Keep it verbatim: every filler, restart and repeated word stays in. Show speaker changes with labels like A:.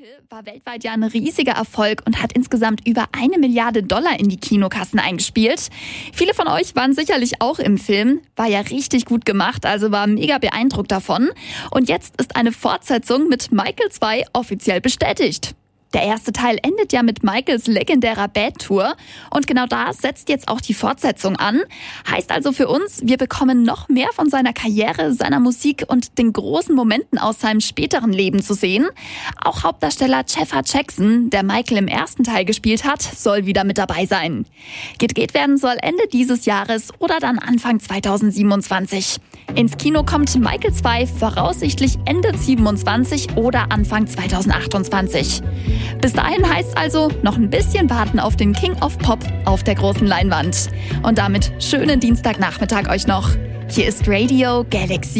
A: Michael war weltweit ja ein riesiger Erfolg und hat insgesamt über eine Milliarde Dollar in die Kinokassen eingespielt. Viele von euch waren sicherlich auch im Film. War ja richtig gut gemacht, also war mega beeindruckt davon. Und jetzt ist eine Fortsetzung mit Michael zwei offiziell bestätigt. Der erste Teil endet ja mit Michaels legendärer Bad Tour und genau da setzt jetzt auch die Fortsetzung an. Heißt also für uns, wir bekommen noch mehr von seiner Karriere, seiner Musik und den großen Momenten aus seinem späteren Leben zu sehen. Auch Hauptdarsteller Jeffer Jackson, der Michael im ersten Teil gespielt hat, soll wieder mit dabei sein. Gedreht werden soll Ende dieses Jahres oder dann Anfang zweitausendsiebenundzwanzig. Ins Kino kommt Michael zwei voraussichtlich Ende siebenundzwanzig oder Anfang zweitausendachtundzwanzig. Bis dahin heißt es also, noch ein bisschen warten auf den King of Pop auf der großen Leinwand. Und damit schönen Dienstagnachmittag euch noch. Hier ist Radio Galaxy.